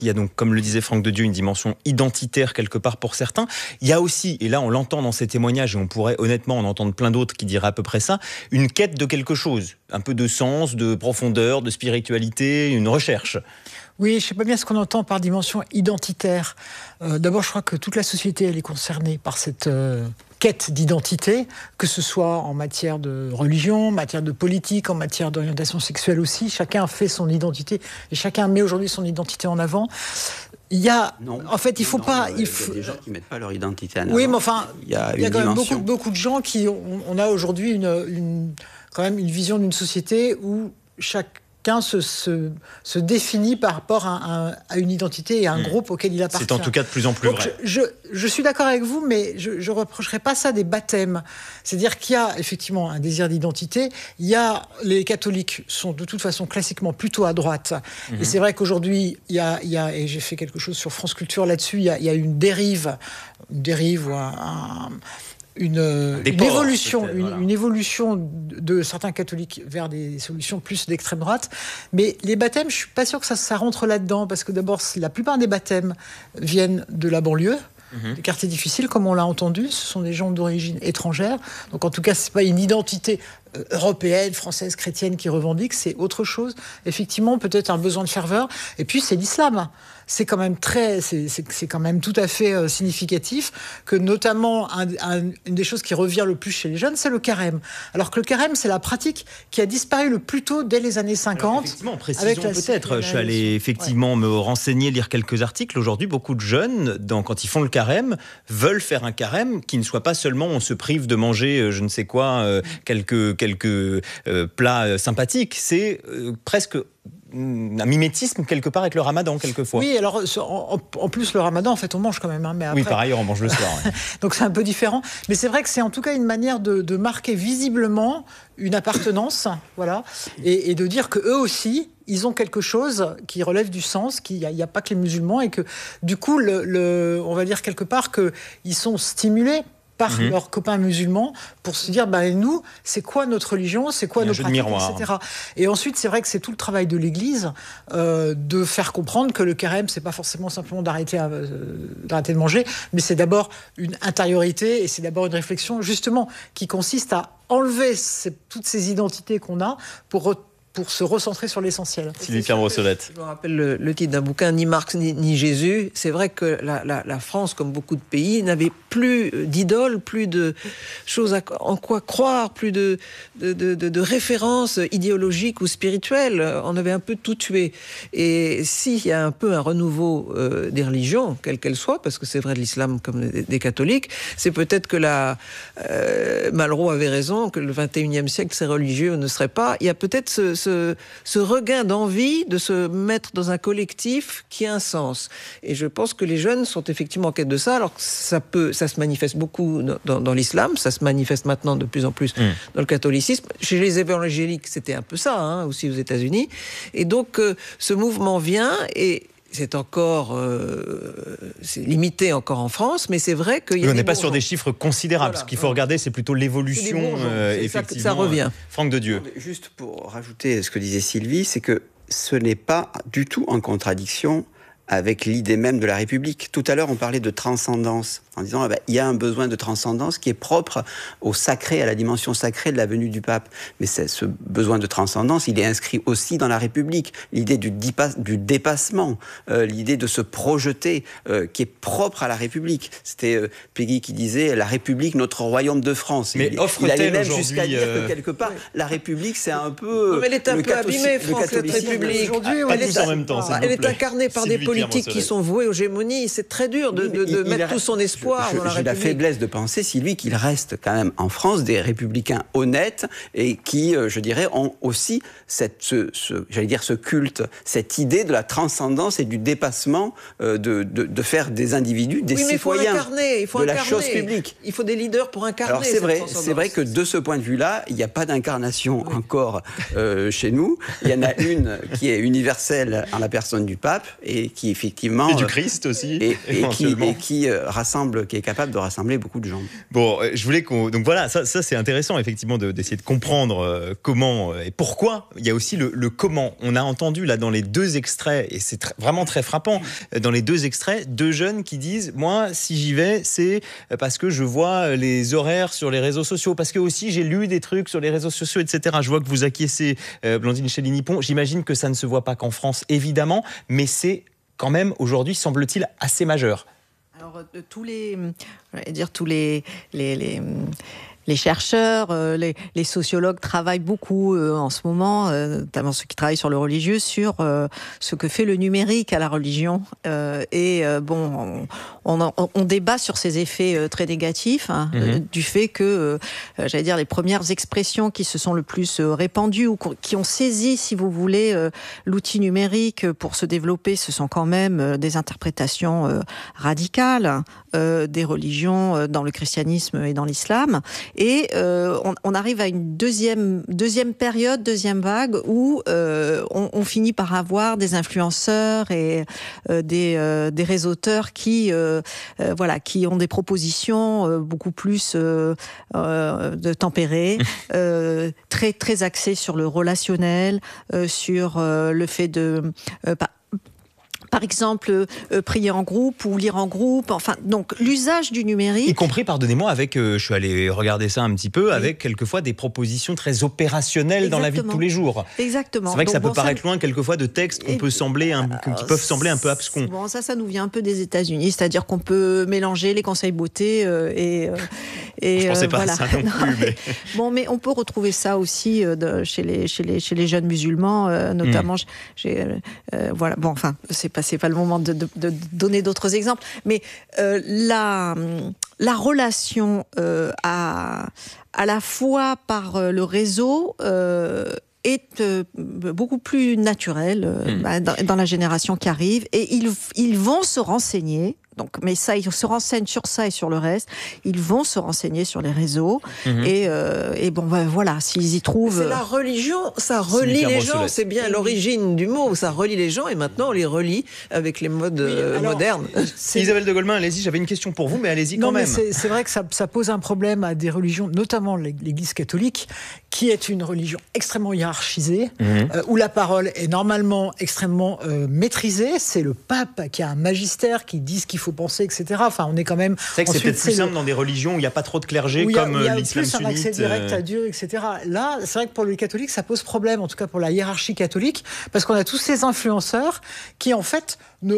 Il y a donc, comme le disait Franck de Dieu, une dimension identitaire quelque part pour certains. Il y a aussi, et là on l'entend dans ces témoignages, et on pourrait honnêtement en entendre plein d'autres qui diraient à peu près ça, une quête de quelque chose, un peu de sens, de profondeur, de spiritualité, une recherche. Oui, je ne sais pas bien ce qu'on entend par dimension identitaire. D'abord, je crois que toute la société elle est concernée par cette quête d'identité, que ce soit en matière de religion, en matière de politique, en matière d'orientation sexuelle aussi. Chacun fait son identité et chacun met aujourd'hui son identité en avant. Il y a, en fait, il faut pas. Il y a des gens qui mettent pas leur identité en avant. Oui, mais enfin, il y a quand même beaucoup de gens qui. On a aujourd'hui quand même une vision d'une société où chacun se définit par rapport à une identité et à un groupe auquel il appartient. C'est en tout cas de plus en plus vrai. Je suis d'accord avec vous, mais je ne reprocherai pas ça des baptêmes. C'est-à-dire qu'il y a effectivement un désir d'identité. Les catholiques sont de toute façon classiquement plutôt à droite. Et c'est vrai qu'aujourd'hui, il y a, et j'ai fait quelque chose sur France Culture là-dessus, il y a une dérive ou une évolution de certains catholiques vers des solutions plus d'extrême droite. Mais les baptêmes, je ne suis pas sûr que ça rentre là-dedans, parce que d'abord, la plupart des baptêmes viennent de la banlieue, des quartiers difficiles, comme on l'a entendu. Ce sont des gens d'origine étrangère. Donc en tout cas, ce n'est pas une identité européenne, française, chrétienne qui revendique, c'est autre chose. Effectivement, peut-être un besoin de ferveur. Et puis, c'est l'islam. C'est quand même c'est quand même tout à fait significatif que notamment une des choses qui revient le plus chez les jeunes, c'est le carême. Alors que le carême, c'est la pratique qui a disparu le plus tôt dès les années 50. Alors, effectivement, précisons peut-être. Je suis allé effectivement me renseigner, lire quelques articles. Aujourd'hui, beaucoup de jeunes, quand ils font le carême, veulent faire un carême qui ne soit pas seulement on se prive de manger je ne sais quoi, quelques plats sympathiques. C'est presque un mimétisme quelque part avec le ramadan quelquefois. Oui, alors en plus le ramadan, en fait, on mange quand même. Mais après... Oui, par ailleurs, on mange le soir. Ouais. Donc c'est un peu différent. Mais c'est vrai que c'est en tout cas une manière de marquer visiblement une appartenance, voilà, et de dire que eux aussi, ils ont quelque chose qui relève du sens, qu'il n'y a pas que les musulmans, et que du coup, on va dire quelque part qu'ils sont stimulés par leurs copains musulmans pour se dire, nous, c'est quoi notre religion, c'est quoi nos pratiques, etc. Et ensuite, c'est vrai que c'est tout le travail de l'Église de faire comprendre que le carême, c'est pas forcément simplement d'arrêter de manger, mais c'est d'abord une intériorité et c'est d'abord une réflexion, justement, qui consiste à enlever toutes ces identités qu'on a pour se recentrer sur l'essentiel. Sylvie Pierre-Brossolette. Je me rappelle le titre d'un bouquin, Ni Marx ni Jésus. C'est vrai que la France, comme beaucoup de pays, n'avait plus d'idole, plus de choses en quoi croire, plus de références idéologiques ou spirituelles. On avait un peu tout tué. Et s'il y a un peu un renouveau des religions, quelles qu'elles soient, parce que c'est vrai de l'islam comme des catholiques, c'est peut-être que Malraux avait raison, que le 21e siècle, c'est religieux, ne serait pas. Il y a peut-être ce regain d'envie de se mettre dans un collectif qui a un sens. Et je pense que les jeunes sont effectivement en quête de ça. Alors ça se manifeste beaucoup dans l'islam, ça se manifeste maintenant de plus en plus dans le catholicisme. Chez les évangéliques, c'était un peu ça, aussi aux États-Unis. Et donc ce mouvement vient et c'est encore c'est limité encore en France, mais c'est vrai qu'il y a on n'est pas sur des chiffres considérables. Voilà, ce qu'il faut regarder, c'est plutôt l'évolution. Effectivement, ça revient. Franck de Dieu. Juste pour rajouter ce que disait Sylvie, c'est que ce n'est pas du tout en contradiction avec l'idée même de la République. Tout à l'heure, on parlait de transcendance, en disant il y a un besoin de transcendance qui est propre au sacré, à la dimension sacrée de la venue du pape. Mais ce besoin de transcendance, il est inscrit aussi dans la République. L'idée du dépassement, l'idée de se projeter, qui est propre à la République. C'était Peggy qui disait « La République, notre royaume de France ». Mais il allait même jusqu'à dire que quelque part, la République, c'est un peu... Non, mais elle est un peu abîmée, France, cette République. Aujourd'hui, pas tous en même temps, elle est incarnée par des politiques qui sont voués aux gémonies. C'est très dur de mettre tout son espoir dans la République. J'ai la faiblesse de penser, Sylvie, qu'il reste quand même en France des républicains honnêtes et qui, je dirais, ont aussi ce culte, cette idée de la transcendance et du dépassement de faire des individus, des citoyens de la chose publique. Il faut des leaders pour incarner. Alors c'est vrai que de ce point de vue-là, il n'y a pas d'incarnation encore chez nous. Il y en a une qui est universelle en la personne du pape et qui effectivement... Et du Christ aussi, et qui rassemble, qui est capable de rassembler beaucoup de gens. Bon, je voulais qu'on... Donc voilà, ça c'est intéressant, effectivement, d'essayer de comprendre comment et pourquoi. Il y a aussi le comment. On a entendu, là, dans les 2 extraits, et c'est vraiment très frappant, dans les 2 extraits, 2 jeunes qui disent « Moi, si j'y vais, c'est parce que je vois les horaires sur les réseaux sociaux, parce que aussi j'ai lu des trucs sur les réseaux sociaux, etc. » Je vois que vous acquiescez, Blandine Chély-Nippon. J'imagine que ça ne se voit pas qu'en France, évidemment, mais c'est quand même, aujourd'hui, semble-t-il, assez majeur. Alors, tous les chercheurs, les sociologues travaillent beaucoup en ce moment, notamment ceux qui travaillent sur le religieux, sur ce que fait le numérique à la religion. On débat sur ces effets très négatifs, du fait que, les premières expressions qui se sont le plus répandues ou qui ont saisi, si vous voulez, l'outil numérique pour se développer, ce sont quand même des interprétations radicales des religions dans le christianisme et dans l'islam. Et on arrive à une deuxième période, deuxième vague, où on finit par avoir des influenceurs et des réseauteurs qui ont des propositions beaucoup plus tempérées, très très axées sur le relationnel, sur le fait de par exemple, prier en groupe ou lire en groupe. Enfin, donc l'usage du numérique. Y compris, pardonnez-moi, avec, je suis allé regarder ça un petit peu, avec quelquefois des propositions très opérationnelles dans la vie de tous les jours. Exactement. C'est vrai que ça peut paraître loin quelquefois de textes qui peuvent sembler un peu abscons. Bon, ça nous vient un peu des États-Unis, c'est-à-dire qu'on peut mélanger les conseils beauté et je pensais pas à ça non plus. Mais... Bon, mais on peut retrouver ça aussi chez les jeunes musulmans, notamment. Bon, enfin, c'est pas le moment de donner d'autres exemples, mais la relation à la fois par le réseau est beaucoup plus naturelle dans la génération qui arrive, et ils vont se renseigner. Donc, mais ça, ils se renseignent sur ça et sur le reste. Ils vont se renseigner sur les réseaux. Et bon, voilà, s'ils y trouvent... C'est la religion, ça relie les gens. C'est bien l'origine du mot. Ça relie les gens et maintenant on les relie avec les modes modernes. Isabelle de Golemin, allez-y, j'avais une question pour vous, mais allez-y quand même. C'est vrai que ça pose un problème à des religions, notamment l'Église catholique, qui est une religion extrêmement hiérarchisée, où la parole est normalement extrêmement maîtrisée. C'est le pape qui a un magistère qui dit ce qu'il faut penser, etc. Enfin, on est quand même... C'est vrai que c'est peut-être plus simple dans des religions où il n'y a pas trop de clergé, comme l'islam sunnite. Il y a plus un accès direct à Dieu, etc. Là, c'est vrai que pour les catholiques, ça pose problème, en tout cas pour la hiérarchie catholique, parce qu'on a tous ces influenceurs qui, en fait,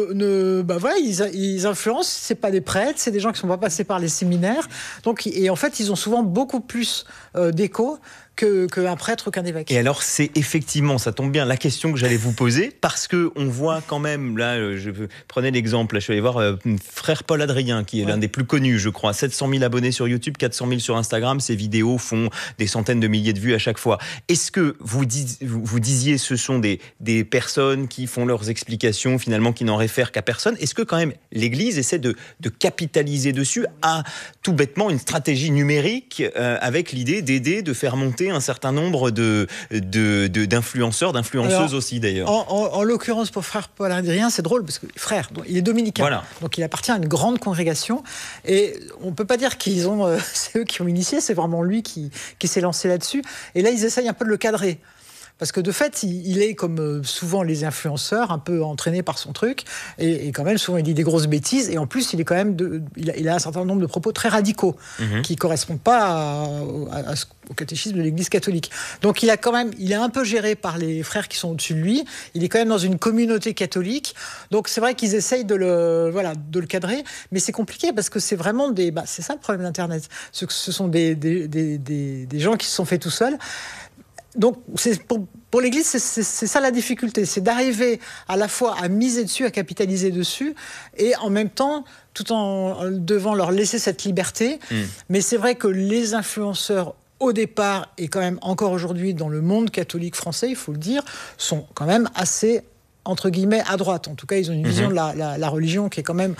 ils influencent, c'est pas des prêtres, c'est des gens qui sont pas passés par les séminaires. Donc, et en fait, ils ont souvent beaucoup plus d'écho qu'un prêtre ou qu'un évêque. Et alors, c'est effectivement, ça tombe bien, la question que j'allais vous poser, parce qu'on voit quand même, là, je prenais l'exemple, là, je suis allé voir frère Paul Adrien, qui est l'un des plus connus, je crois, 700 000 abonnés sur YouTube, 400 000 sur Instagram, ses vidéos font des centaines de milliers de vues à chaque fois. Est-ce que vous disiez, ce sont des personnes qui font leurs explications, finalement, qui n'en réfèrent qu'à personne? Est-ce que quand même, l'Église essaie de capitaliser dessus à, tout bêtement, une stratégie numérique avec l'idée d'aider, de faire monter un certain nombre d'influenceurs, d'influenceuses aussi d'ailleurs. En l'occurrence pour frère Paul Adrien, c'est drôle parce que frère, il est dominicain, voilà. Donc il appartient à une grande congrégation et on peut pas dire qu'ils ont, c'est eux qui ont initié, c'est vraiment lui qui s'est lancé là-dessus. Et là ils essayent un peu de le cadrer. Parce que de fait, il est comme souvent les influenceurs, un peu entraîné par son truc, et quand même souvent il dit des grosses bêtises, et en plus il est quand même il a un certain nombre de propos très radicaux qui correspondent pas au catéchisme de l'Église catholique. Donc il est un peu géré par les frères qui sont au-dessus de lui. Il est quand même dans une communauté catholique. Donc c'est vrai qu'ils essayent de le cadrer, mais c'est compliqué parce que c'est vraiment c'est ça le problème d'Internet. Ce sont des gens qui se sont faits tout seuls. Donc, pour l'Église, c'est ça la difficulté, c'est d'arriver à la fois à miser dessus, à capitaliser dessus, et en même temps, tout en devant leur laisser cette liberté. Mais c'est vrai que les influenceurs, au départ, et quand même encore aujourd'hui dans le monde catholique français, il faut le dire, sont quand même assez, entre guillemets, à droite. En tout cas, ils ont une vision de la religion qui est quand même très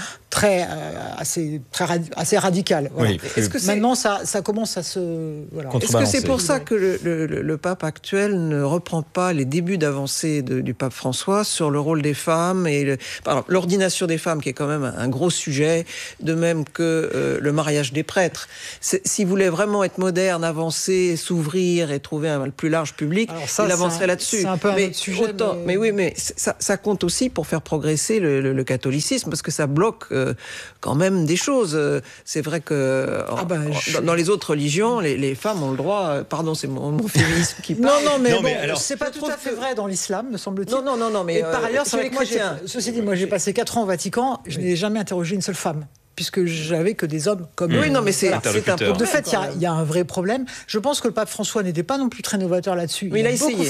assez radical. Voilà. Oui, Est-ce que maintenant, ça commence à se... Voilà. Est-ce que c'est pour ça que le pape actuel ne reprend pas les débuts d'avancée du pape François sur le rôle des femmes et l'ordination des femmes, qui est quand même un gros sujet, de même que le mariage des prêtres. S'il voulait vraiment être moderne, avancer, s'ouvrir et trouver un plus large public, il avancerait là-dessus. C'est un peu un autre sujet. Mais ça compte aussi pour faire progresser le catholicisme, parce que ça bloque quand même des choses. C'est vrai que dans les autres religions, les femmes ont le droit... Pardon, c'est mon féminisme qui parle. Non, mais alors, c'est pas tout à fait vrai dans l'islam, me semble-t-il. Non, mais... Et par ailleurs, c'est vrai que ceci dit, moi j'ai passé 4 ans au Vatican, je n'ai jamais interrogé une seule femme, puisque j'avais que des hommes comme eux. Oui, non, mais c'est un problème. Donc de fait, il y a un vrai problème. Je pense que le pape François n'était pas non plus très novateur là-dessus. Mais il a essayé.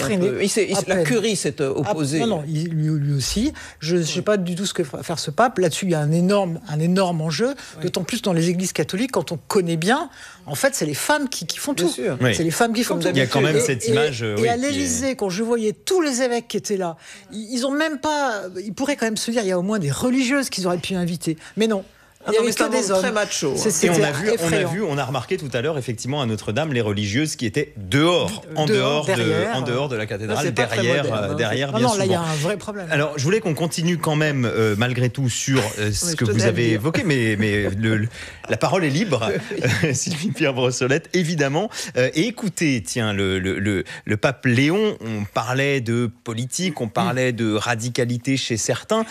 La Curie s'est opposée. Non, lui aussi. Je ne sais pas du tout ce que va faire ce pape. Là-dessus, il y a un énorme enjeu, d'autant plus dans les églises catholiques, quand on connaît bien, en fait, c'est les femmes qui font tout. Oui. C'est les femmes qui font tout. Il y a quand même cette image... Et à l'Élysée, quand je voyais tous les évêques qui étaient là, ils ont même pas... Ils pourraient quand même se dire, il y a au moins des religieuses qu'ils auraient pu inviter. Mais non. Il y avait que des hommes. Très macho. Et on a remarqué tout à l'heure, effectivement, à Notre-Dame, les religieuses qui étaient en dehors de la cathédrale, derrière, bien souvent. Là, il y a un vrai problème. Alors, je voulais qu'on continue quand même, malgré tout, sur ce que vous avez évoqué, mais la parole est libre, Sylvie Pierre Brossolette, évidemment. Et écoutez, tiens, le pape Léon, on parlait de politique, on parlait de radicalité chez certains,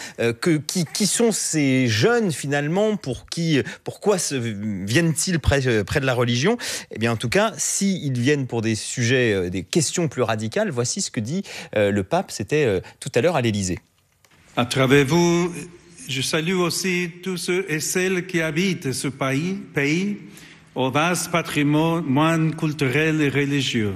qui sont ces jeunes, finalement, pourquoi viennent-ils près de la religion ? Eh bien, en tout cas, s'ils viennent pour des sujets, des questions plus radicales, voici ce que dit le pape, c'était tout à l'heure à l'Élysée. À travers vous, je salue aussi tous ceux et celles qui habitent ce pays au vaste patrimoine culturel et religieux.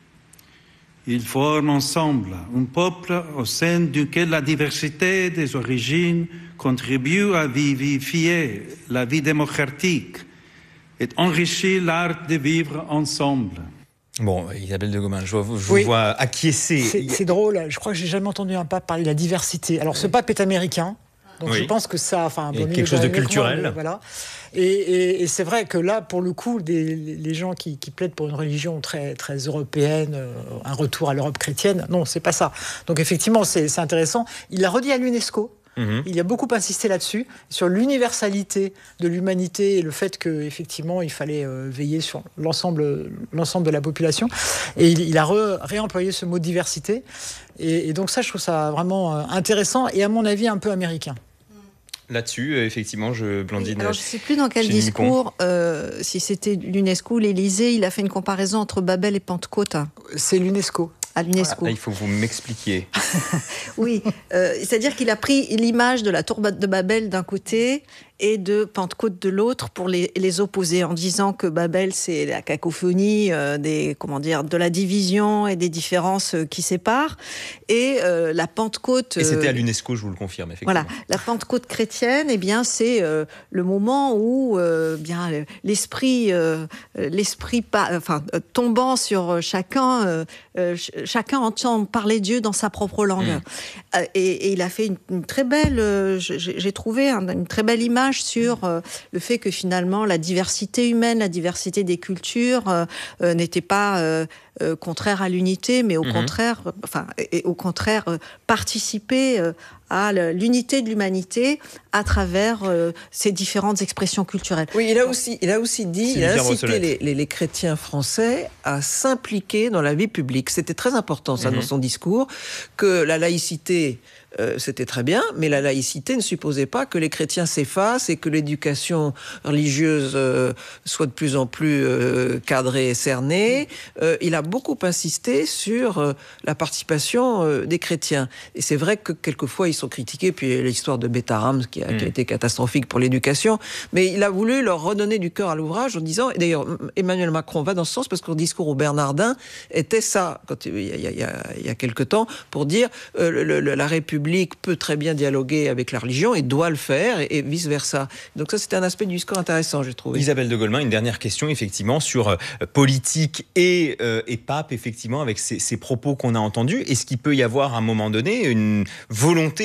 Ils forment ensemble un peuple au sein duquel la diversité des origines contribue à vivifier la vie démocratique et enrichir l'art de vivre ensemble. Bon, Isabelle de Gomin, je vous vois acquiescer. C'est drôle, je crois que j'ai jamais entendu un pape parler de la diversité. Alors ce pape est américain, donc je pense que ça... quelque chose de culturel. Voilà. Et c'est vrai que là, pour le coup, les gens qui plaident pour une religion très, très européenne, un retour à l'Europe chrétienne, non, c'est pas ça. Donc effectivement, c'est intéressant. Il l'a redit à l'UNESCO. Il a beaucoup insisté là-dessus, sur l'universalité de l'humanité et le fait qu'effectivement, il fallait veiller sur l'ensemble de la population. Et il a réemployé ce mot diversité. Et donc ça, je trouve ça vraiment intéressant et à mon avis un peu américain. Là-dessus, effectivement, Blandine. Alors, je ne sais plus dans quel discours, si c'était l'UNESCO ou l'Élysée, il a fait une comparaison entre Babel et Pentecôte. C'est l'UNESCO. À l'UNESCO. Voilà, il faut que vous m'expliquiez. Oui, c'est-à-dire qu'il a pris l'image de la tour de Babel d'un côté et de Pentecôte de l'autre pour les opposer, en disant que Babel, c'est la cacophonie de la division et des différences qui séparent, et la Pentecôte... Et c'était à l'UNESCO, je vous le confirme, effectivement. Voilà, la Pentecôte chrétienne, eh bien, c'est le moment où l'esprit tombant sur chacun entend parler Dieu dans sa propre langue. Et il a fait une très belle, j'ai trouvé une très belle image sur le fait que finalement la diversité humaine, la diversité des cultures n'était pas contraire à l'unité, mais au contraire participer à l'unité de l'humanité à travers ces différentes expressions culturelles. Oui, il a aussi dit, il a incité les chrétiens français à s'impliquer dans la vie publique. C'était très important, ça, dans son discours, que la laïcité, c'était très bien, mais la laïcité ne supposait pas que les chrétiens s'effacent et que l'éducation religieuse soit de plus en plus cadrée et cernée. Il a beaucoup insisté sur la participation des chrétiens. Et c'est vrai que quelquefois ils sont critiqués, puis l'histoire de Bétarame qui a été catastrophique pour l'éducation, mais il a voulu leur redonner du cœur à l'ouvrage en disant, et d'ailleurs Emmanuel Macron va dans ce sens parce que le discours au Bernardin était ça, il y a quelque temps, pour dire la République peut très bien dialoguer avec la religion et doit le faire, et vice-versa. Donc ça, c'était un aspect du discours intéressant, j'ai trouvé. Isabelle de Golemin, une dernière question, effectivement, sur politique et pape, effectivement, avec ces propos qu'on a entendus. Est-ce qu'il peut y avoir, à un moment donné, une volonté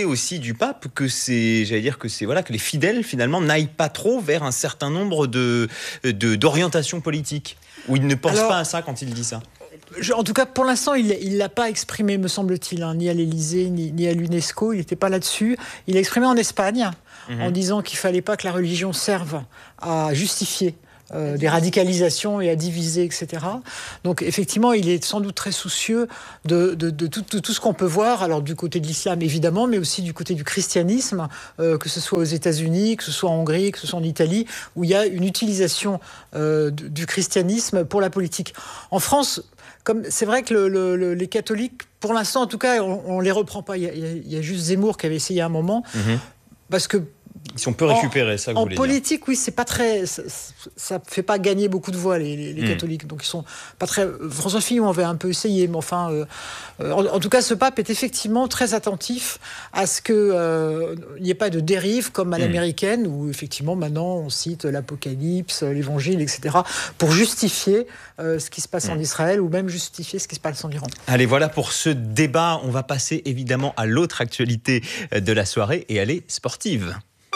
aussi du pape que que les fidèles finalement n'aillent pas trop vers un certain nombre d'orientations politiques. Ou il ne pense pas à ça quand il dit ça. En tout cas, pour l'instant, il ne l'a pas exprimé, me semble-t-il, ni à l'Élysée, ni à l'UNESCO. Il n'était pas là-dessus. Il l'a exprimé en Espagne, en disant qu'il ne fallait pas que la religion serve à justifier des radicalisations et à diviser, etc. Donc, effectivement, il est sans doute très soucieux de tout ce qu'on peut voir, alors du côté de l'islam, évidemment, mais aussi du côté du christianisme, que ce soit aux États-Unis, que ce soit en Hongrie, que ce soit en Italie, où il y a une utilisation du christianisme pour la politique. En France, c'est vrai que les catholiques, pour l'instant en tout cas, on les reprend pas. Il y a juste Zemmour qui avait essayé à un moment, parce que si on peut récupérer ça, vous voulez dire. En politique, oui, c'est pas très, ça fait pas gagner beaucoup de voix les catholiques, donc ils sont pas très. François Fillon avait un peu essayé, mais enfin, en tout cas, ce pape est effectivement très attentif à ce que il n'y ait pas de dérive comme à l'américaine, où effectivement maintenant on cite l'Apocalypse, l'Évangile, etc., pour justifier ce qui se passe en Israël, ou même justifier ce qui se passe en Iran. Allez, voilà pour ce débat. On va passer évidemment à l'autre actualité de la soirée, et elle est sportive.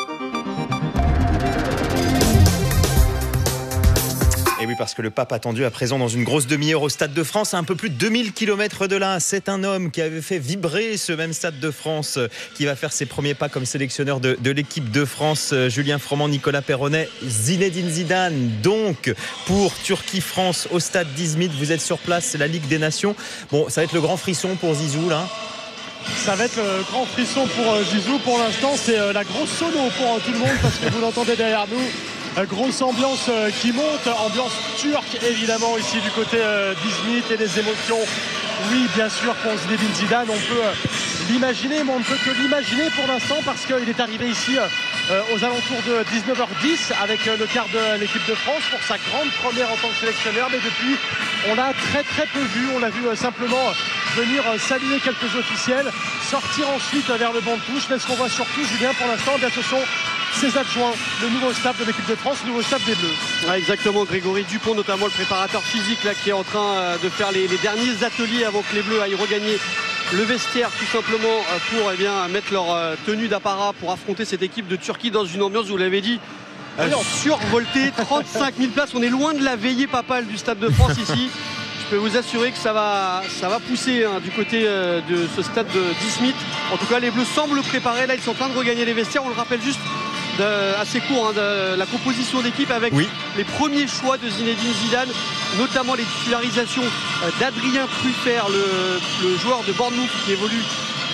Et oui, parce que le pape attendu à présent dans une grosse demi-heure au Stade de France, à un peu plus de 2000 km de là. C'est un homme qui avait fait vibrer ce même Stade de France, qui va faire ses premiers pas comme sélectionneur de l'équipe de France. Julien Froment, Nicolas Perronnet, Zinedine Zidane. Donc, pour Turquie-France au Stade d'Izmit, vous êtes sur place, c'est la Ligue des Nations. Bon, ça va être le grand frisson pour Zizou, là. Ça va être le grand frisson pour Zizou. Pour l'instant, c'est la grosse sono pour tout le monde, parce que vous l'entendez derrière nous. Grosse ambiance qui monte, ambiance turque évidemment ici du côté d'Izmit, et des émotions, oui bien sûr, pour Zinedine Zidane, on peut l'imaginer, mais on ne peut que l'imaginer pour l'instant, parce qu'il est arrivé ici aux alentours de 19h10 avec le quart de l'équipe de France pour sa grande première en tant que sélectionneur, mais depuis on l'a très très peu vu, on l'a vu simplement venir saluer quelques officiels, sortir ensuite vers le banc de touche, mais ce qu'on voit surtout, Julien, pour l'instant, bien, ce sont ses adjoints, le nouveau staff de l'équipe de France, le nouveau staff des Bleus. Ouais, exactement, Grégory Dupont, notamment le préparateur physique là, qui est en train de faire les derniers ateliers avant que les Bleus aillent regagner le vestiaire, tout simplement pour mettre leur tenue d'apparat pour affronter cette équipe de Turquie dans une ambiance, vous l'avez dit, survoltée, 35 000 places. On est loin de la veillée papale du Stade de France ici. Je peux vous assurer que ça va pousser du côté de ce stade d'Izmit. En tout cas, les Bleus semblent préparés. Là, ils sont en train de regagner les vestiaires. On le rappelle juste assez court, de la composition d'équipe avec les premiers choix de Zinedine Zidane, notamment les titularisations d'Adrien Truffert, le joueur de Bournemouth qui évolue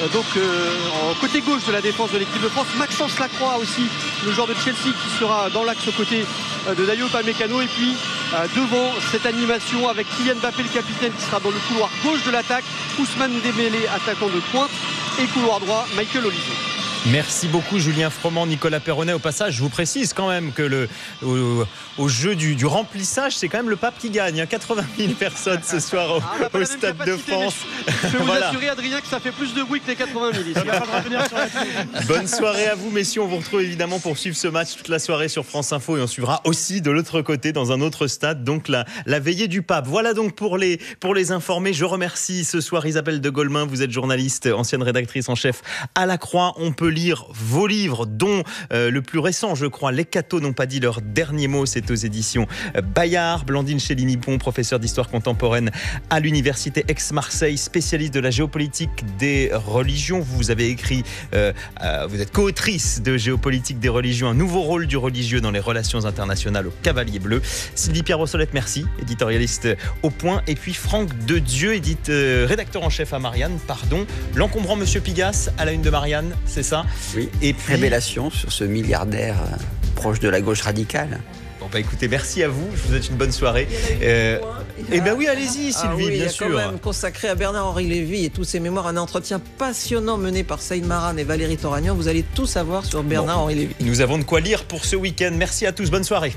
côté gauche de la défense de l'équipe de France. Maxence Lacroix aussi, le joueur de Chelsea, qui sera dans l'axe aux côtés de Dayo Upamecano. Et puis devant cette animation avec Kylian Mbappé, le capitaine, qui sera dans le couloir gauche de l'attaque, Ousmane Dembélé, attaquant de pointe, et couloir droit, Michael Olise. Merci beaucoup Julien Froment, Nicolas Perronnet. Au passage, je vous précise quand même que au jeu du remplissage, c'est quand même le pape qui gagne. 80 000 personnes ce soir au Stade de France. Je peux vous assurer, Adrien, que ça fait plus de bruit que les 80 000 ici. Bonne soirée à vous, messieurs. On vous retrouve évidemment pour suivre ce match toute la soirée sur France Info, et on suivra aussi de l'autre côté, dans un autre stade, donc la veillée du pape. Voilà donc pour les informer. Je remercie ce soir Isabelle de Golemin. Vous êtes journaliste, ancienne rédactrice en chef à La Croix. On peut lire vos livres, dont le plus récent, je crois, Les cathos n'ont pas dit leur dernier mot. C'est aux éditions Bayard. Blandine Chéline-Pont, professeure d'histoire contemporaine à l'université Aix-Marseille, spécialiste de la géopolitique des religions. Vous avez écrit, vous êtes co-autrice de Géopolitique des religions, un nouveau rôle du religieux dans les relations internationales au Cavalier Bleu. Sylvie Pierre-Brossolette, merci, éditorialiste au Point. Et puis Franck Dedieu, rédacteur en chef à Marianne, l'encombrant Monsieur Pigasse à la une de Marianne, c'est ça? Oui, et puis, révélation sur ce milliardaire proche de la gauche radicale. Bon bah écoutez, merci à vous, je vous souhaite une bonne soirée. Et ben oui, allez-y Sylvie, bien sûr. Il y a quand même consacré à Bernard-Henri Lévy et tous ses mémoires, un entretien passionnant mené par Saïd Maran et Valérie Toragnan. Vous allez tout savoir sur Bernard-Henri Lévy. Nous avons de quoi lire pour ce week-end. Merci à tous, bonne soirée.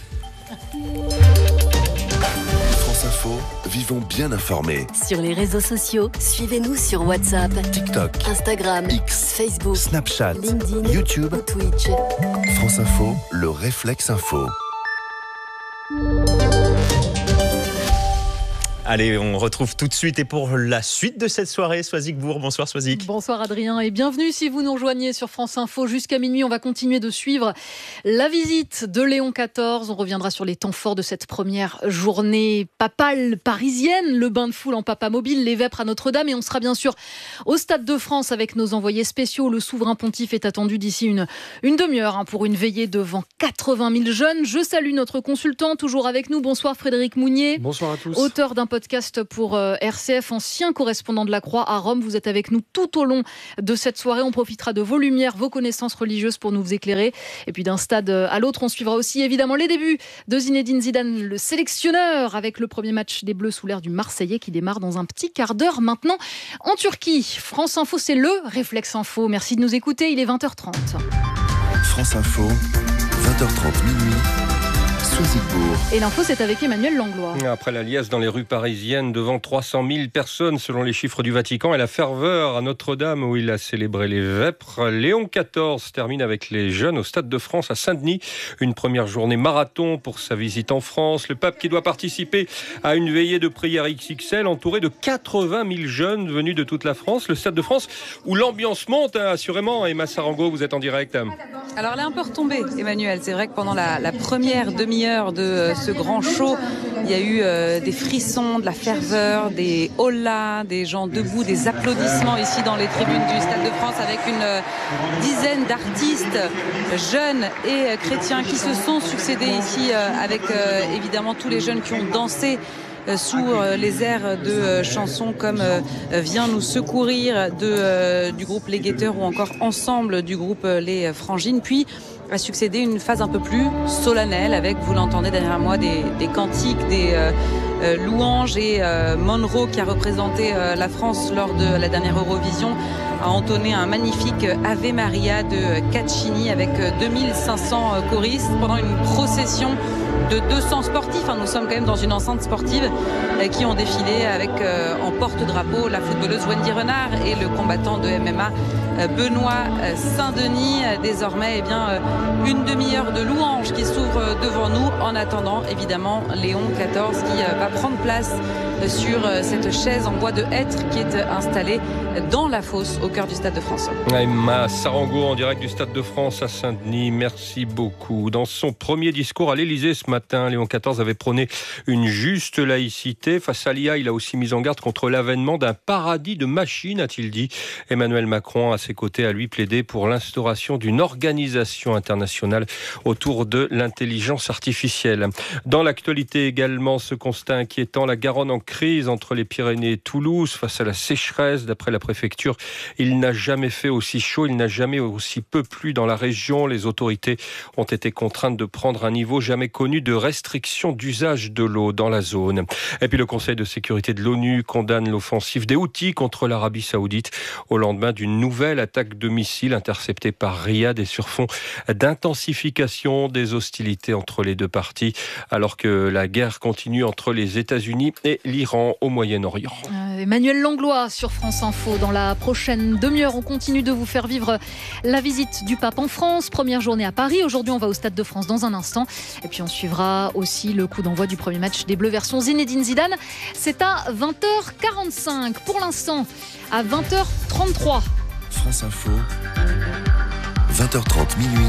Info, vivons bien informés. Sur les réseaux sociaux, suivez-nous sur WhatsApp, TikTok, Instagram, X, Facebook, Snapchat, LinkedIn, YouTube ou Twitch. France Info, le réflexe info. Allez, on retrouve tout de suite et pour la suite de cette soirée, Swazik Bourg. Bonsoir Swazik. Bonsoir Adrien et bienvenue si vous nous rejoignez sur France Info. Jusqu'à minuit, on va continuer de suivre la visite de Léon XIV. On reviendra sur les temps forts de cette première journée papale parisienne, le bain de foule en papa mobile, les vêpres à Notre-Dame, et on sera bien sûr au Stade de France avec nos envoyés spéciaux. Le souverain pontife est attendu d'ici une demi-heure pour une veillée devant 80 000 jeunes. Je salue notre consultant, toujours avec nous. Bonsoir Frédéric Mounier. Bonsoir à tous. Auteur d'un podcast pour RCF, ancien correspondant de la Croix à Rome. Vous êtes avec nous tout au long de cette soirée. On profitera de vos lumières, vos connaissances religieuses pour nous éclairer. Et puis d'un stade à l'autre, on suivra aussi évidemment les débuts de Zinedine Zidane, le sélectionneur, avec le premier match des Bleus sous l'air du Marseillais qui démarre dans un petit quart d'heure maintenant en Turquie. France Info, c'est le Réflexe Info. Merci de nous écouter, il est 20h30. France Info, 20h30 minuit. Et l'info, c'est avec Emmanuel Langlois. Après la liesse dans les rues parisiennes, devant 300 000 personnes selon les chiffres du Vatican, et la ferveur à Notre-Dame où il a célébré les vêpres, Léon XIV termine avec les jeunes au Stade de France à Saint-Denis. Une première journée marathon pour sa visite en France. Le pape qui doit participer à une veillée de prière XXL entouré de 80 000 jeunes venus de toute la France. Le Stade de France où l'ambiance monte, assurément. Emma Sarango, vous êtes en direct. Alors elle est un peu retombée, Emmanuel. C'est vrai que pendant la première demi-heure de ce grand show, il y a eu des frissons, de la ferveur, des hollas, des gens debout, des applaudissements ici dans les tribunes du Stade de France avec une dizaine d'artistes jeunes et chrétiens qui se sont succédés ici avec évidemment tous les jeunes qui ont dansé sous les airs de chansons comme Viens nous secourir du groupe Les Guetteurs ou encore Ensemble du groupe Les Frangines. Puis a succédé une phase un peu plus solennelle avec, vous l'entendez derrière moi, des cantiques, des louanges, et Monroe qui a représenté la France lors de la dernière Eurovision a entonné un magnifique Ave Maria de Caccini avec 2500 choristes pendant une procession de 200 sportifs. Nous sommes quand même dans une enceinte sportive qui ont défilé avec en porte-drapeau la footballeuse Wendy Renard et le combattant de MMA Benoît Saint-Denis. Désormais, une demi-heure de louanges qui s'ouvre devant nous en attendant évidemment Léon XIV qui va prendre place sur cette chaise en bois de hêtre qui est installée dans la fosse au cœur du Stade de France. Emma Sarango en direct du Stade de France à Saint-Denis, merci beaucoup. Dans son premier discours à l'Élysée ce matin, Léon XIV avait prôné une juste laïcité. Face à l'IA, il a aussi mis en garde contre l'avènement d'un paradis de machines, a-t-il dit. Emmanuel Macron, à ses côtés, a lui plaidé pour l'instauration d'une organisation internationale autour de l'intelligence artificielle. Dans l'actualité également, ce constat inquiétant, la Garonne en crise entre les Pyrénées et Toulouse face à la sécheresse. D'après la préfecture, il n'a jamais fait aussi chaud, il n'a jamais aussi peu plu dans la région. Les autorités ont été contraintes de prendre un niveau jamais connu de restriction d'usage de l'eau dans la zone. Et puis le Conseil de sécurité de l'ONU condamne l'offensive des Houthis contre l'Arabie Saoudite au lendemain d'une nouvelle attaque de missiles interceptée par Riyad et sur fond d'intensification des hostilités entre les deux parties, alors que la guerre continue entre les États-Unis et l'Iran au Moyen-Orient. Emmanuel Langlois sur France Info. Dans la prochaine demi-heure, on continue de vous faire vivre la visite du pape en France. Première journée à Paris. Aujourd'hui, on va au Stade de France dans un instant. Et puis, on suivra aussi le coup d'envoi du premier match des Bleus version Zinedine Zidane. C'est à 20h45. Pour l'instant, à 20h33. France Info, 20h30 minuit.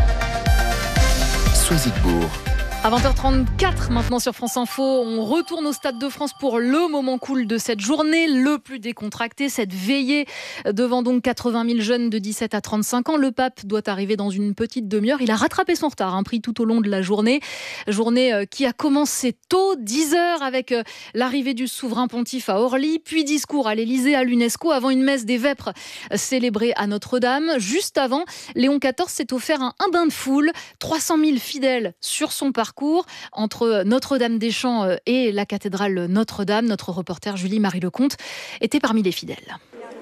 Swazik Bourg. À 20h34 maintenant sur France Info, on retourne au Stade de France pour le moment cool de cette journée, le plus décontracté, cette veillée devant donc 80 000 jeunes de 17 à 35 ans. Le pape doit arriver dans une petite demi-heure. Il a rattrapé son retard, pris tout au long de la journée. Journée qui a commencé tôt, 10h, avec l'arrivée du souverain pontife à Orly, puis discours à l'Élysée, à l'UNESCO, avant une messe des vêpres célébrée à Notre-Dame. Juste avant, Léon XIV s'est offert un bain de foule, 300 000 fidèles sur son parcours entre Notre-Dame-des-Champs et la cathédrale Notre-Dame. Notre reporter Julie-Marie Lecomte était parmi les fidèles.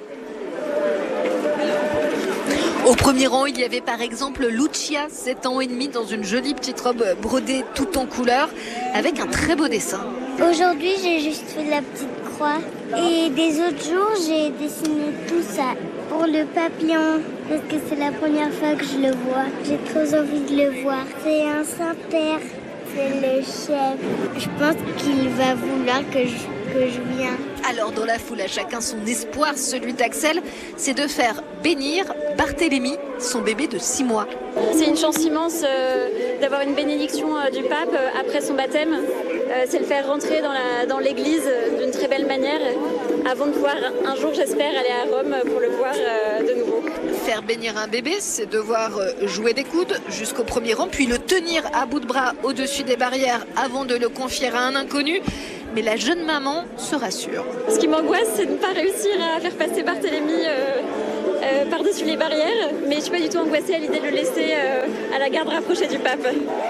Au premier rang, il y avait par exemple Lucia, 7 ans et demi, dans une jolie petite robe brodée tout en couleur, avec un très beau dessin. Aujourd'hui, j'ai juste fait la petite croix. Et des autres jours, j'ai dessiné tout ça pour le papillon, parce que c'est la première fois que je le vois. J'ai trop envie de le voir. C'est un Saint-Père, c'est le chef. Je pense qu'il va vouloir que que je viens. Alors dans la foule, à chacun son espoir, celui d'Axel, c'est de faire bénir Barthélemy, son bébé de 6 mois. C'est une chance immense d'avoir une bénédiction du pape après son baptême. C'est le faire rentrer dans l'église d'une très belle manière avant de pouvoir un jour, j'espère, aller à Rome pour le voir de nouveau. Faire bénir un bébé, c'est devoir jouer des coudes jusqu'au premier rang, puis le tenir à bout de bras au-dessus des barrières avant de le confier à un inconnu. Mais la jeune maman se rassure. Ce qui m'angoisse, c'est de ne pas réussir à faire passer Barthélemy par-dessus les barrières. Mais je ne suis pas du tout angoissée à l'idée de le laisser à la garde rapprochée du pape.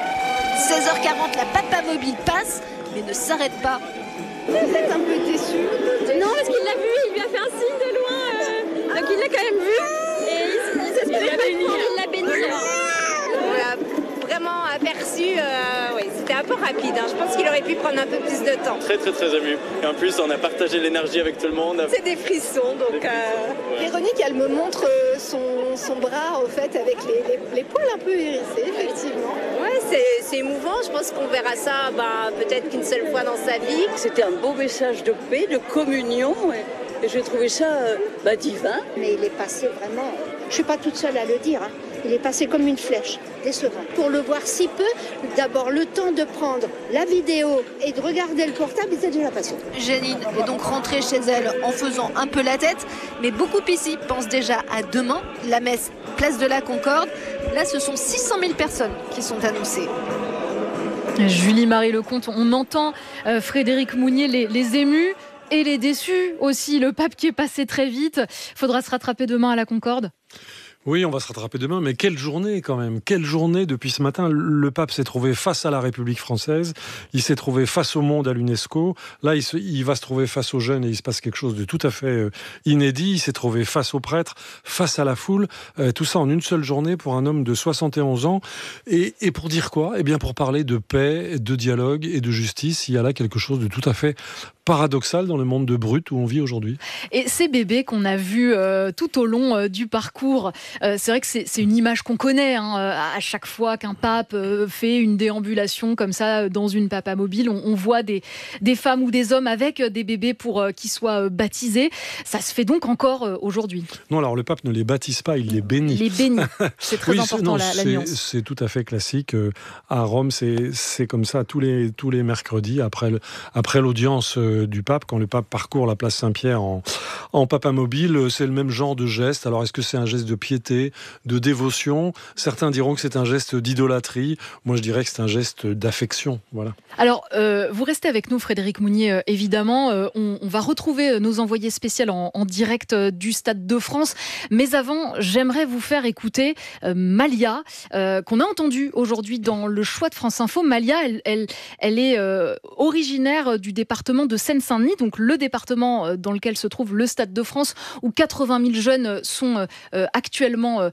16h40, la Papamobile passe, mais ne s'arrête pas. Vous êtes un peu déçu? Non, parce qu'il l'a vu, il lui a fait un signe de loin. Donc il l'a quand même vu. Et il s'espérait pas, il l'a béni. On l'a vraiment aperçu, oui, c'était un peu rapide. Je pense qu'il aurait pu prendre un peu plus de temps. Très ému. Et en plus, on a partagé l'énergie avec tout le monde. C'est des frissons, donc... Véronique, elle me montre son bras, au fait, avec les poils un peu hérissés, effectivement. Ouais, c'est émouvant. Je pense qu'on verra ça peut-être qu'une seule fois dans sa vie. C'était un beau message de paix, de communion. Et j'ai trouvé ça divin. Mais il est passé vraiment... Je ne suis pas toute seule à le dire, Il est passé comme une flèche, décevant. Pour le voir si peu, d'abord le temps de prendre la vidéo et de regarder le portable, il était déjà passé. Janine est donc rentrée chez elle en faisant un peu la tête, mais beaucoup ici pensent déjà à demain, la messe place de la Concorde. Là, ce sont 600 000 personnes qui sont annoncées. Julie-Marie Lecomte, on entend Frédéric Mounier, les émus et les déçus aussi. Le pape qui est passé très vite. Faudra se rattraper demain à la Concorde. Oui, on va se rattraper demain, mais quelle journée quand même. Quelle journée depuis ce matin. Le pape s'est trouvé face à la République française, il s'est trouvé face au monde à l'UNESCO. Là, il va se trouver face aux jeunes et il se passe quelque chose de tout à fait inédit. Il s'est trouvé face aux prêtres, face à la foule. Tout ça en une seule journée pour un homme de 71 ans. Et pour dire quoi ? Eh bien, pour parler de paix, de dialogue et de justice. Il y a là quelque chose de tout à fait paradoxal dans le monde de brut où on vit aujourd'hui. Et ces bébés qu'on a vus tout au long du parcours, c'est vrai que c'est une image qu'on connaît. À chaque fois qu'un pape fait une déambulation comme ça dans une papamobile, on voit des femmes ou des hommes avec des bébés pour qu'ils soient baptisés. Ça se fait donc encore aujourd'hui. Non, alors le pape ne les baptise pas, il les bénit. Les bénit, c'est très important la nuance. C'est tout à fait classique. À Rome, c'est comme ça tous les mercredis après l'audience du pape, quand le pape parcourt la place Saint-Pierre en papamobile, c'est le même genre de geste. Alors est-ce que c'est un geste de piété, de dévotion ? Certains diront que c'est un geste d'idolâtrie. Moi, je dirais que c'est un geste d'affection. Voilà. Alors, vous restez avec nous, Frédéric Mounier, évidemment. On va retrouver nos envoyés spéciaux en direct du Stade de France. Mais avant, j'aimerais vous faire écouter Malia, qu'on a entendu aujourd'hui dans le choix de France Info. Malia, elle est originaire du département de Seine-Saint-Denis, donc le département dans lequel se trouve le Stade de France, où 80 000 jeunes sont actuellement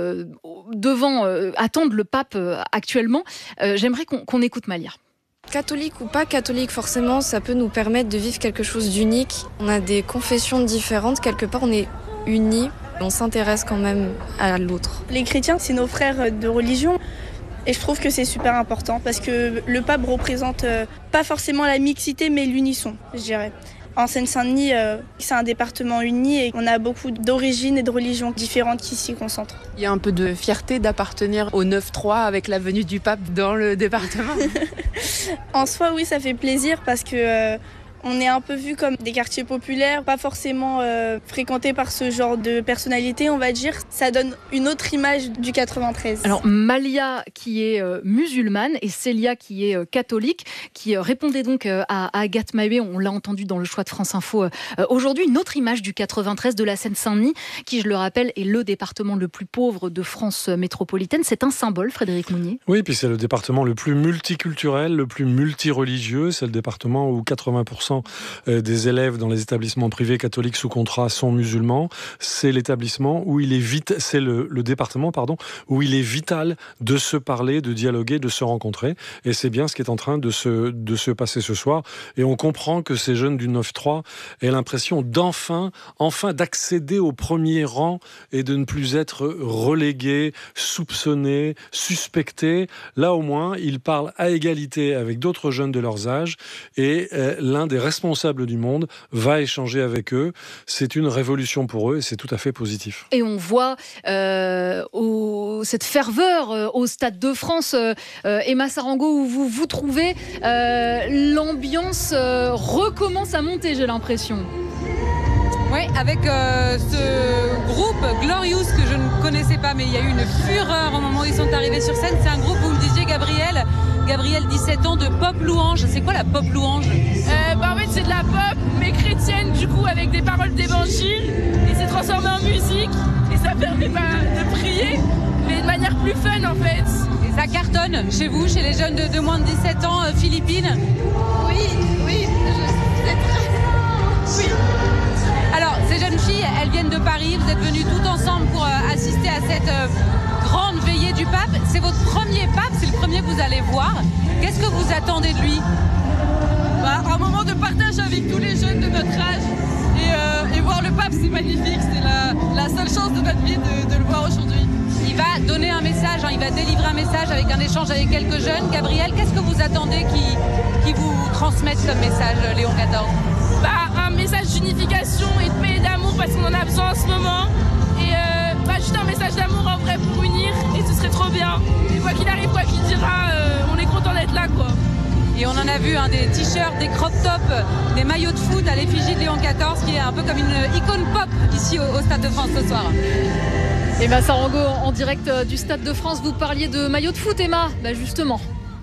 attendent le pape actuellement. J'aimerais qu'on écoute Malia. Catholique ou pas catholique, forcément, ça peut nous permettre de vivre quelque chose d'unique. On a des confessions différentes, quelque part on est unis, on s'intéresse quand même à l'autre. Les chrétiens, c'est nos frères de religion. Et je trouve que c'est super important parce que le pape représente pas forcément la mixité, mais l'unisson, je dirais. En Seine-Saint-Denis, c'est un département uni et on a beaucoup d'origines et de religions différentes qui s'y concentrent. Il y a un peu de fierté d'appartenir au 9-3 avec la venue du pape dans le département. En soi, oui, ça fait plaisir parce que on est un peu vu comme des quartiers populaires, pas forcément fréquentés par ce genre de personnalité, on va dire. Ça donne une autre image du 93. Alors Malia qui est musulmane et Célia qui est catholique, qui répondait donc à Agathe Maébé, on l'a entendu dans le choix de France Info aujourd'hui, une autre image du 93 de la Seine-Saint-Denis, qui, je le rappelle, est le département le plus pauvre de France métropolitaine. C'est un symbole, Frédéric Mounier. Oui, puis c'est le département le plus multiculturel, le plus multireligieux. C'est le département où 80% des élèves dans les établissements privés catholiques sous contrat sont musulmans. C'est l'établissement où il est le département où il est vital de se parler, de dialoguer, de se rencontrer. Et c'est bien ce qui est en train de se passer ce soir. Et on comprend que ces jeunes du 9-3 aient l'impression d'enfin d'accéder au premier rang et de ne plus être relégués, soupçonnés, suspectés. Là, au moins, ils parlent à égalité avec d'autres jeunes de leurs âges et l'un des responsables du monde va échanger avec eux. C'est une révolution pour eux et c'est tout à fait positif. Et on voit cette ferveur au Stade de France, Emma Sarango, où vous vous trouvez, l'ambiance recommence à monter, j'ai l'impression. Oui, avec ce groupe Glorious que je ne connaissais pas, mais il y a eu une fureur au moment où ils sont arrivés sur scène. C'est un groupe, vous me disiez, Gabriel, 17 ans, de pop louange. C'est quoi la pop louange? En fait, c'est de la pop, mais chrétienne, du coup, avec des paroles d'évangile. Et c'est transformé en musique. Et ça permet de prier, mais de manière plus fun, en fait. Et ça cartonne chez vous, chez les jeunes de moins de 17 ans, Philippines? Oui, c'est très... Oui. Alors, ces jeunes filles, elles viennent de Paris. Vous êtes venus tout ensemble pour assister à cette grande veillée du pape. C'est votre premier pape, c'est le premier que vous allez voir. Qu'est-ce que vous attendez de lui? Un moment de partage avec tous les jeunes de notre âge. Et voir le pape, c'est magnifique. C'est la seule chance de notre vie de le voir aujourd'hui. Il va donner un message, il va délivrer un message avec un échange avec quelques jeunes. Gabriel, qu'est-ce que vous attendez qui vous transmette comme message, Léon XIV? Un message d'unification et de paix et d'amour, parce qu'on en a besoin en ce moment. Et juste un message d'amour en vrai pour unir, et ce serait trop bien. Et quoi qu'il arrive, quoi qu'il dira, on est content d'être là, quoi. Et on en a vu des t-shirts, des crop tops, des maillots de foot à l'effigie de Léon XIV, qui est un peu comme une icône pop ici au Stade de France ce soir. Emma Sarango, en direct du Stade de France, vous parliez de maillot de foot, Emma. Justement.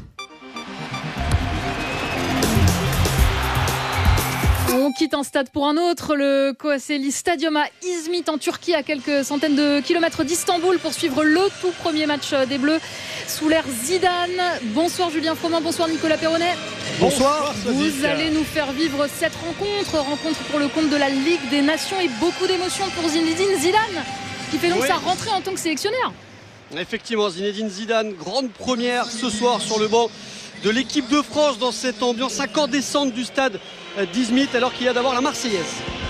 On quitte un stade pour un autre, le Kocaeli Stadium à Izmit en Turquie, à quelques centaines de kilomètres d'Istanbul, pour suivre le tout premier match des Bleus sous l'ère Zidane. Bonsoir Julien Froment, bonsoir Nicolas Perronnet. Bonsoir. Vous allez nous faire vivre cette rencontre pour le compte de la Ligue des Nations, et beaucoup d'émotions pour Zinedine Zidane, qui fait donc sa rentrée en tant que sélectionneur. Effectivement, Zinedine Zidane, grande première ce soir sur le banc de l'équipe de France dans cette ambiance incandescente du stade d'Izmit, alors qu'il y a d'abord la Marseillaise.